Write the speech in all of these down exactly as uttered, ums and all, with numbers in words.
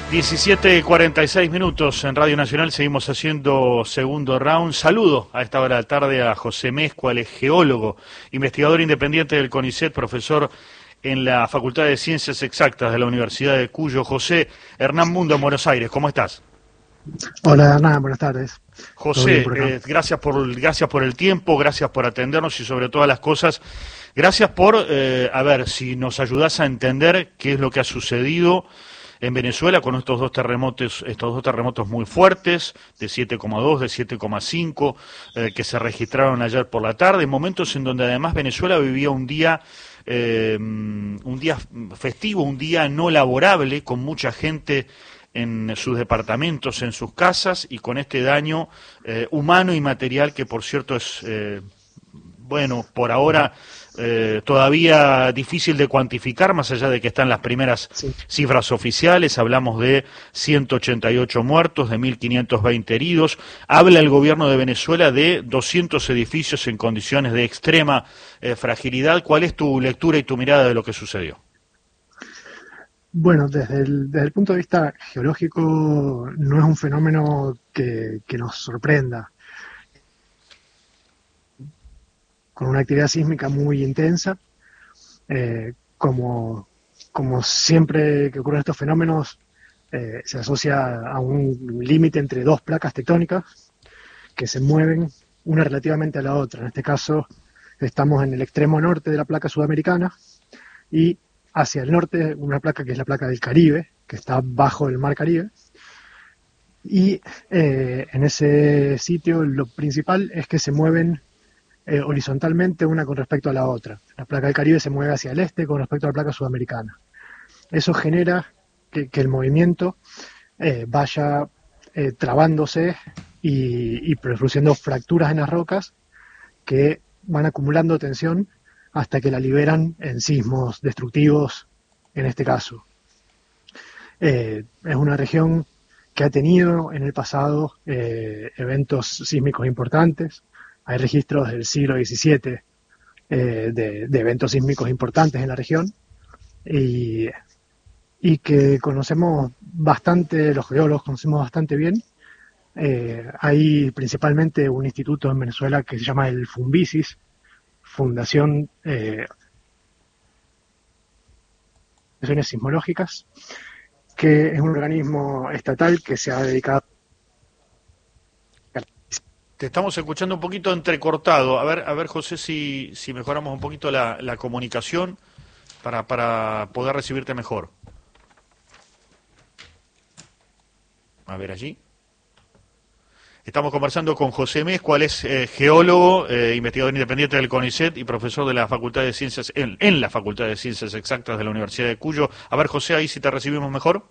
diecisiete cuarenta y seis minutos en Radio Nacional, seguimos haciendo segundo round. Saludo a esta hora de la tarde a José Mezcua, él es geólogo, investigador independiente del CONICET, profesor en la Facultad de Ciencias Exactas de la Universidad de Cuyo. José, Hernán Mundo en Buenos Aires, ¿cómo estás? Hola Hernán, buenas tardes. José, eh, gracias por gracias por el tiempo, gracias por atendernos y sobre todas las cosas, gracias por, eh, a ver, si nos ayudás a entender qué es lo que ha sucedido en Venezuela con estos dos terremotos, estos dos terremotos muy fuertes, de siete coma dos, de siete coma cinco, eh, que se registraron ayer por la tarde, momentos en donde además Venezuela vivía un día, eh, un día festivo, un día no laborable, con mucha gente en sus departamentos, en sus casas, y con este daño eh, humano y material que, por cierto, es, eh, bueno, por ahora eh, todavía difícil de cuantificar, más allá de que están las primeras sí. cifras oficiales. Hablamos de ciento ochenta y ocho muertos, de mil quinientos veinte heridos. Habla el gobierno de Venezuela de doscientos edificios en condiciones de extrema eh, fragilidad. ¿Cuál es tu lectura y tu mirada de lo que sucedió? Bueno, desde el, desde el punto de vista geológico no es un fenómeno que, que nos sorprenda. Con una actividad sísmica muy intensa, eh, como, como siempre que ocurren estos fenómenos, eh, se asocia a un límite entre dos placas tectónicas que se mueven una relativamente a la otra. En este caso estamos en el extremo norte de la placa sudamericana y hacia el norte una placa que es la placa del Caribe, que está bajo el mar Caribe, y eh, en ese sitio lo principal es que se mueven eh, horizontalmente una con respecto a la otra. La placa del Caribe se mueve hacia el este con respecto a la placa sudamericana. Eso genera que, que el movimiento eh, vaya eh, trabándose y, y produciendo fracturas en las rocas que van acumulando tensión hasta que la liberan en sismos destructivos, en este caso. Eh, es una región que ha tenido en el pasado eh, eventos sísmicos importantes. Hay registros del siglo diecisiete eh, de, de eventos sísmicos importantes en la región y, y que conocemos bastante, los geólogos conocemos bastante bien. Eh, hay principalmente un instituto en Venezuela que se llama el FUNVISIS, Fundación eh, Sismológicas, que es un organismo estatal que se ha dedicado. Te estamos escuchando un poquito entrecortado. A ver, a ver, José, si, si mejoramos un poquito la, la comunicación para, para poder recibirte mejor. A ver allí. Estamos conversando con José Mezcua, él es eh, geólogo, eh, investigador independiente del CONICET y profesor de la Facultad de Ciencias, en, en la Facultad de Ciencias Exactas de la Universidad de Cuyo. A ver, José, ahí si te recibimos mejor.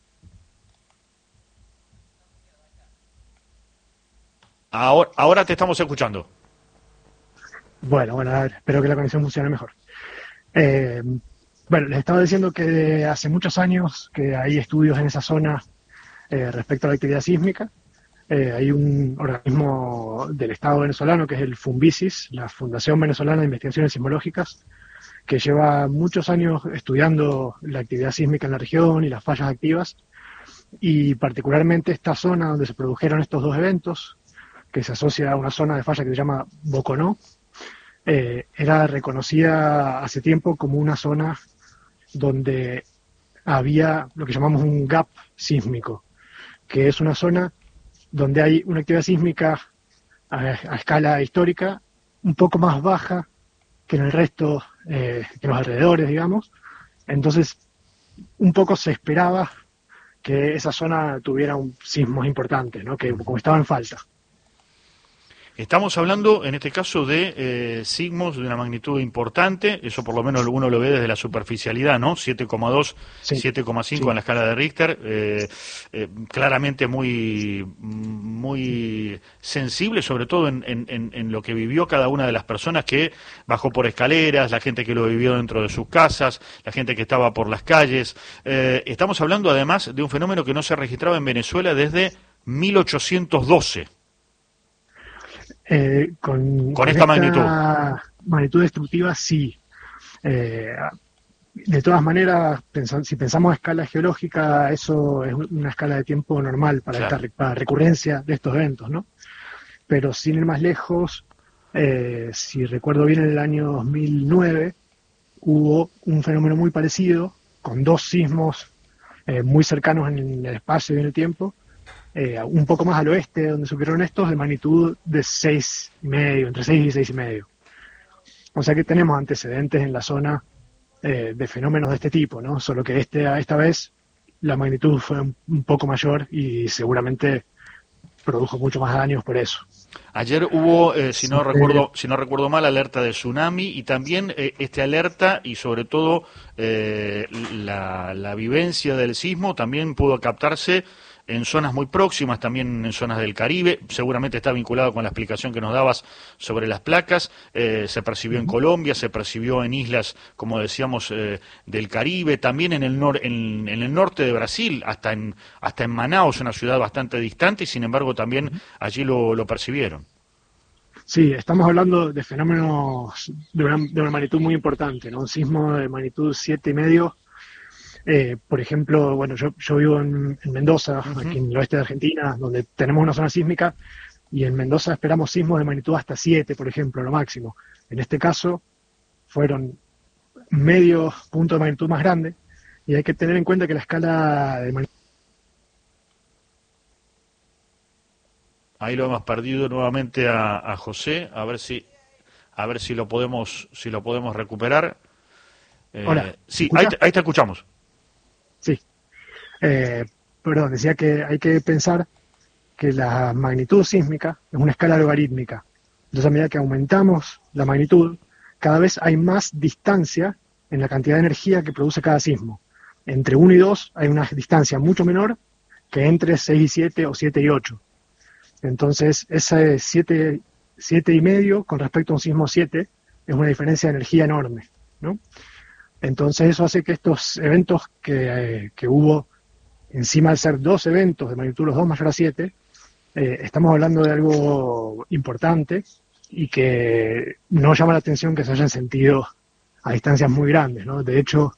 Ahora, ahora te estamos escuchando. Bueno, bueno, a ver, espero que la conexión funcione mejor. Eh, bueno, les estaba diciendo que hace muchos años que hay estudios en esa zona eh, respecto a la actividad sísmica. Eh, hay un organismo del Estado venezolano que es el FUNVISIS, la Fundación Venezolana de Investigaciones Sismológicas, que lleva muchos años estudiando la actividad sísmica en la región y las fallas activas, y particularmente esta zona donde se produjeron estos dos eventos, que se asocia a una zona de falla que se llama Boconó, eh, era reconocida hace tiempo como una zona donde había lo que llamamos un gap sísmico, que es una zona donde hay una actividad sísmica a, a escala histórica un poco más baja que en el resto, eh, que en los alrededores, digamos. Entonces, un poco se esperaba que esa zona tuviera un sismos importantes, ¿no? Que como estaba en falta. Estamos hablando, en este caso, de eh, sismos de una magnitud importante, eso por lo menos uno lo ve desde la superficialidad, ¿no? siete coma dos, sí, siete coma cinco sí. En la escala de Richter, eh, eh, claramente muy muy sensible, sobre todo en, en, en lo que vivió cada una de las personas que bajó por escaleras, la gente que lo vivió dentro de sus casas, la gente que estaba por las calles. Eh, estamos hablando, además, de un fenómeno que no se registraba en Venezuela desde mil ochocientos doce. Eh, con, con, con esta magnitud. magnitud destructiva, sí. Eh, De todas maneras, pensan, si pensamos a escala geológica, eso es una escala de tiempo normal para Claro. esta para recurrencia de estos eventos, ¿no? Pero sin ir más lejos, eh, si recuerdo bien, en el año dos mil nueve hubo un fenómeno muy parecido, con dos sismos eh, muy cercanos en el espacio y en el tiempo, eh, un poco más al oeste, donde ocurrieron estos, de magnitud de seis y medio, entre seis y seis y medio. O sea que tenemos antecedentes en la zona eh, de fenómenos de este tipo, ¿no? Solo que este, esta vez la magnitud fue un, un poco mayor y seguramente produjo mucho más daños por eso. Ayer hubo, eh, si no Sí, recuerdo, si no recuerdo mal, alerta de tsunami y también eh, este alerta y sobre todo eh, la, la vivencia del sismo también pudo captarse en zonas muy próximas, también en zonas del Caribe, seguramente está vinculado con la explicación que nos dabas sobre las placas, eh, se percibió en Colombia, se percibió en islas, como decíamos, eh, del Caribe, también en el, nor en, en el norte de Brasil, hasta en, hasta en Manaus, una ciudad bastante distante, y sin embargo también allí lo, lo percibieron. sí, estamos hablando de fenómenos de una, de una magnitud muy importante, ¿no? Un sismo de magnitud siete y medio. Eh, por ejemplo, bueno, yo, yo vivo en, en Mendoza, aquí Uh-huh. en el oeste de Argentina, donde tenemos una zona sísmica, y en Mendoza esperamos sismos de magnitud hasta siete, por ejemplo, lo máximo. En este caso, fueron medio punto de magnitud más grande, y hay que tener en cuenta que la escala de magnitud... Ahí lo hemos perdido nuevamente a, a José, a ver si, a ver si lo podemos, si lo podemos recuperar. Hola, Eh, ¿me sí, ahí escucha? te, ahí te escuchamos. Sí. Eh, perdón, decía que hay que pensar que la magnitud sísmica es una escala logarítmica. Entonces, a medida que aumentamos la magnitud, cada vez hay más distancia en la cantidad de energía que produce cada sismo. Entre uno y dos hay una distancia mucho menor que entre seis y siete o siete y ocho. Entonces, ese siete, siete y medio con respecto a un sismo siete es una diferencia de energía enorme, ¿no? Entonces, eso hace que estos eventos que, eh, que hubo, encima de ser dos eventos de magnitud los dos mayor a siete, eh, estamos hablando de algo importante y que no llama la atención que se hayan sentido a distancias muy grandes, ¿no? De hecho,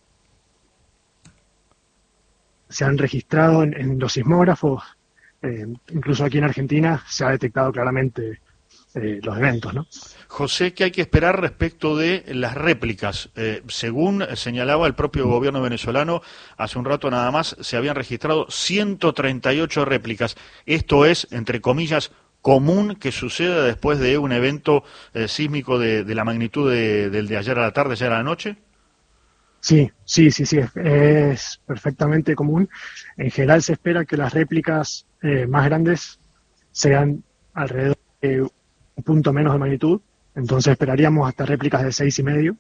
se han registrado en, en los sismógrafos, eh, incluso aquí en Argentina se ha detectado claramente eh, los eventos, ¿no? José, ¿qué hay que esperar respecto de las réplicas? Eh, según señalaba el propio gobierno venezolano, hace un rato nada más se habían registrado ciento treinta y ocho réplicas. Esto es, entre comillas, común que suceda después de un evento eh, sísmico de, de la magnitud de, del de ayer a la tarde, ayer a la noche. Sí, sí, sí, sí, es, es perfectamente común. En general se espera que las réplicas eh, más grandes sean alrededor de un punto menos de magnitud, entonces esperaríamos hasta réplicas de seis y medio,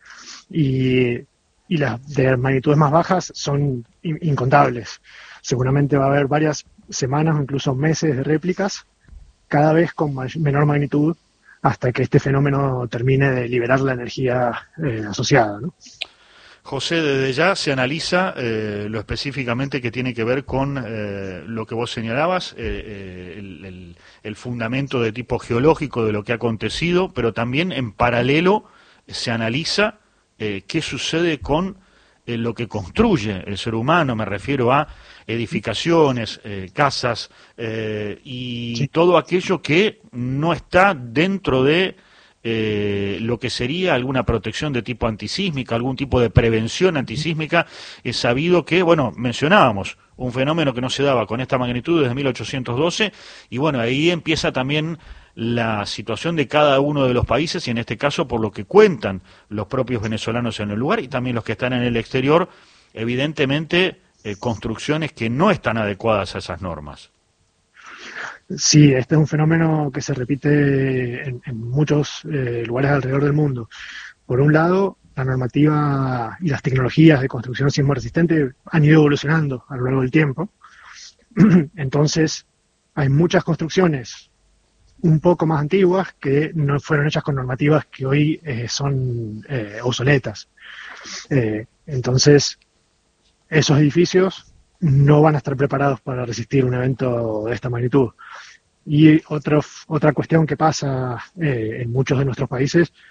y, y las de magnitudes más bajas son in- incontables. Seguramente va a haber varias semanas o incluso meses de réplicas, cada vez con may- menor magnitud, hasta que este fenómeno termine de liberar la energía eh, asociada, ¿no? José, desde ya se analiza eh, lo específicamente que tiene que ver con eh, lo que vos señalabas, eh, eh, el, el- el fundamento de tipo geológico de lo que ha acontecido, pero también en paralelo se analiza eh, qué sucede con eh, lo que construye el ser humano, me refiero a edificaciones, eh, casas eh, y Sí. todo aquello que no está dentro de eh, lo que sería alguna protección de tipo antisísmica, algún tipo de prevención antisísmica. Es sabido que, bueno, mencionábamos un fenómeno que no se daba con esta magnitud desde mil ochocientos doce, y bueno, ahí empieza también la situación de cada uno de los países, y en este caso por lo que cuentan los propios venezolanos en el lugar y también los que están en el exterior, evidentemente eh, construcciones que no están adecuadas a esas normas. Sí, este es un fenómeno que se repite en, en muchos eh, lugares alrededor del mundo. Por un lado, la normativa y las tecnologías de construcción sismo resistente han ido evolucionando a lo largo del tiempo. Entonces, hay muchas construcciones un poco más antiguas que no fueron hechas con normativas que hoy eh, son eh, obsoletas. Eh, entonces, esos edificios no van a estar preparados para resistir un evento de esta magnitud. Y otro, otra cuestión que pasa eh, en muchos de nuestros países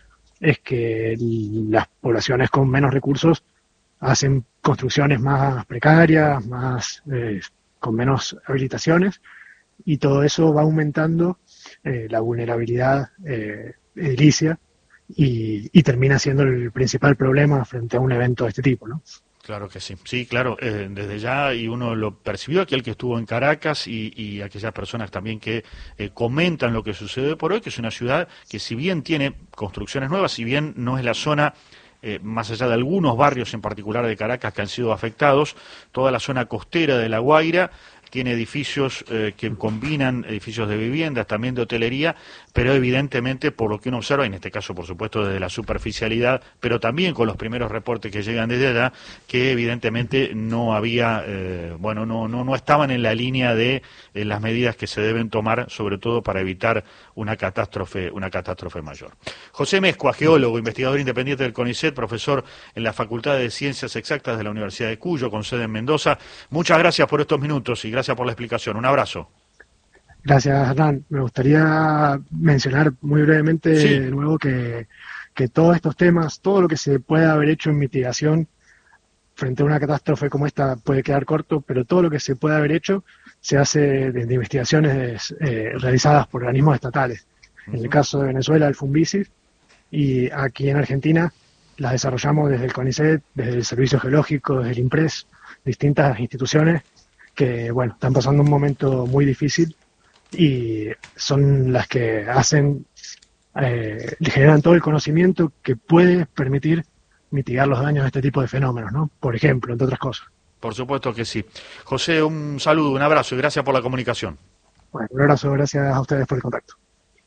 es que las poblaciones con menos recursos hacen construcciones más precarias, más eh, con menos habilitaciones, y todo eso va aumentando eh, la vulnerabilidad eh, edilicia y, y termina siendo el principal problema frente a un evento de este tipo, ¿no? Claro que sí, sí, claro, eh, desde ya, y uno lo percibió, aquel que estuvo en Caracas y, y aquellas personas también que eh, comentan lo que sucede por hoy, que es una ciudad que si bien tiene construcciones nuevas, si bien no es la zona, eh, más allá de algunos barrios en particular de Caracas que han sido afectados, toda la zona costera de La Guaira tiene edificios eh, que combinan edificios de viviendas, también de hotelería, pero evidentemente por lo que uno observa, en este caso por supuesto desde la superficialidad, pero también con los primeros reportes que llegan desde allá, que evidentemente no había, eh, bueno, no, no, no estaban en la línea de eh, las medidas que se deben tomar, sobre todo para evitar una catástrofe, una catástrofe mayor. José Mezcua, geólogo, investigador independiente del CONICET, profesor en la Facultad de Ciencias Exactas de la Universidad de Cuyo, con sede en Mendoza. Muchas gracias por estos minutos y gracias por la explicación. Un abrazo. Gracias, Hernán. Me gustaría mencionar muy brevemente sí. de nuevo que, que todos estos temas, todo lo que se pueda haber hecho en mitigación frente a una catástrofe como esta puede quedar corto, pero todo lo que se pueda haber hecho se hace desde investigaciones eh, realizadas por organismos estatales. Uh-huh. En el caso de Venezuela, el FUNVICIF, y aquí en Argentina las desarrollamos desde el CONICET, desde el Servicio Geológico, desde el INPRES, distintas instituciones que, bueno, están pasando un momento muy difícil y son las que hacen, eh, generan todo el conocimiento que puede permitir mitigar los daños de este tipo de fenómenos, ¿no? Por ejemplo, entre otras cosas. Por supuesto que sí. José, un saludo, un abrazo y gracias por la comunicación. Bueno, un abrazo, gracias a ustedes por el contacto.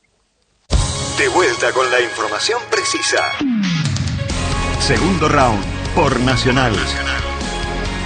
De vuelta con la información precisa. Segundo round por Nacional. Nacional.